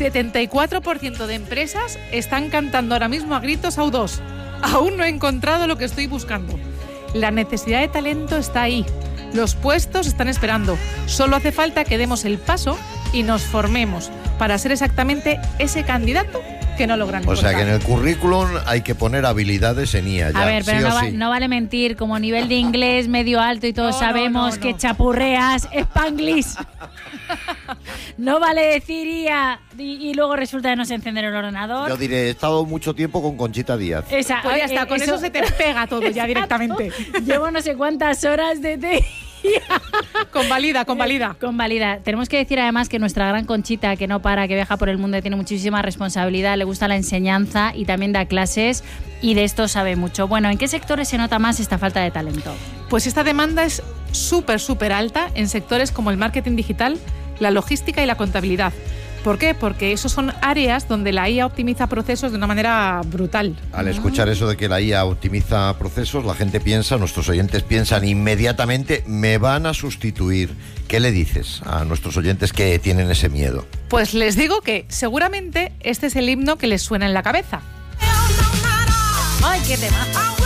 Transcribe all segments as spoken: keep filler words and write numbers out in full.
setenta y cuatro por ciento de empresas están cantando ahora mismo a gritos A U dos. Aún no he encontrado lo que estoy buscando. La necesidad de talento está ahí. Los puestos están esperando. Solo hace falta que demos el paso y nos formemos para ser exactamente ese candidato que no logran encontrar. O sea que en el currículum hay que poner habilidades en I A. Ya, a ver, pero sí no, va, sí. no vale mentir, como nivel de inglés medio alto y todos No, sabemos no, no, no. que chapurreas Spanglish. No vale decir I A y, y luego resulta que no se encender el ordenador. Yo diré, he estado mucho tiempo con Conchita Díaz. Esa, Pues ya está, eh, con eso, se te pega todo ya directamente. Llevo no sé cuántas horas de... de Convalida, convalida. Convalida. Tenemos que decir además que nuestra gran Conchita, que no para, que viaja por el mundo, tiene muchísima responsabilidad, le gusta la enseñanza y también da clases y de esto sabe mucho. Bueno, ¿en qué sectores se nota más esta falta de talento? Pues esta demanda es súper, súper alta en sectores como el marketing digital, la logística y la contabilidad. ¿Por qué? Porque esos son áreas donde la I A optimiza procesos de una manera brutal. Al escuchar eso de que la I A optimiza procesos, la gente piensa, nuestros oyentes piensan inmediatamente, me van a sustituir. ¿Qué le dices a nuestros oyentes que tienen ese miedo? Pues les digo que seguramente este es el himno que les suena en la cabeza. ¡Ay, qué tema!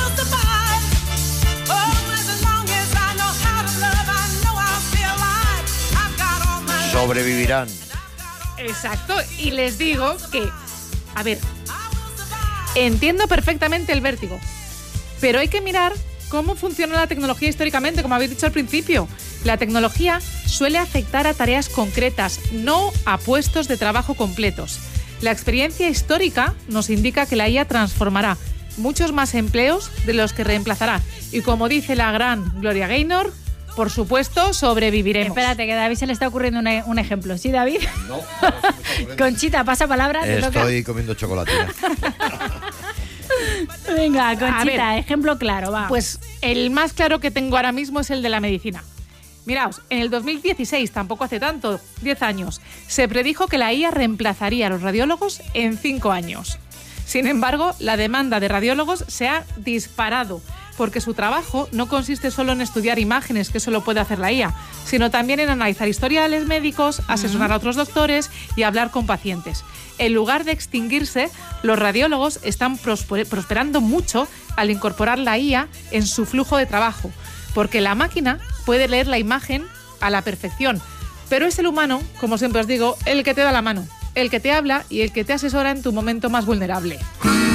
Sobrevivirán. Exacto, y les digo que, a ver, entiendo perfectamente el vértigo, pero hay que mirar cómo funciona la tecnología históricamente, como habéis dicho al principio. La tecnología suele afectar a tareas concretas, no a puestos de trabajo completos. La experiencia histórica nos indica que la I A transformará muchos más empleos de los que reemplazará. Y como dice la gran Gloria Gaynor, por supuesto, sobreviviremos. Espérate, que a David se le está ocurriendo un, un ejemplo. ¿Sí, David? No. Conchita, pasa palabra. Te Estoy toca. comiendo chocolatina. Venga, Conchita, ver, ejemplo claro, va. Pues el más claro que tengo ahora mismo es el de la medicina. Miraos, en el dos mil dieciséis, tampoco hace tanto, diez años, se predijo que la I A reemplazaría a los radiólogos en cinco años. Sin embargo, la demanda de radiólogos se ha disparado, porque su trabajo no consiste solo en estudiar imágenes, que eso lo puede hacer la I A, sino también en analizar historiales médicos, asesorar a otros doctores y hablar con pacientes. En lugar de extinguirse, los radiólogos están prosperando mucho al incorporar la I A en su flujo de trabajo, porque la máquina puede leer la imagen a la perfección, pero es el humano, como siempre os digo, el que te da la mano, el que te habla y el que te asesora en tu momento más vulnerable.